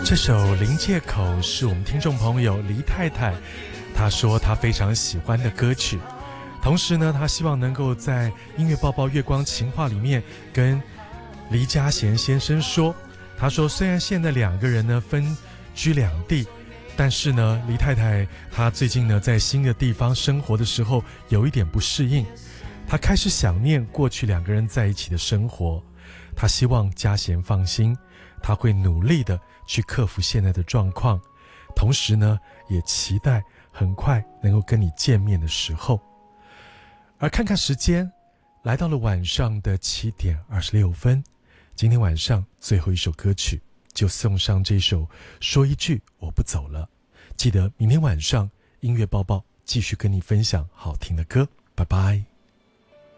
这首《临界口》是我们听众朋友黎太太，她说她非常喜欢的歌曲。同时呢，她希望能够在音乐报报月光情话里面跟黎家贤先生说，她说虽然现在两个人呢分居两地，但是呢，黎太太她最近呢在新的地方生活的时候有一点不适应，她开始想念过去两个人在一起的生活。她希望家贤放心，她会努力的去克服现在的状况，同时呢，也期待很快能够跟你见面的时候。而看看时间，来到了晚上的7点26分，今天晚上最后一首歌曲就送上这首说一句我不走了。记得明天晚上音乐报报继续跟你分享好听的歌，拜拜。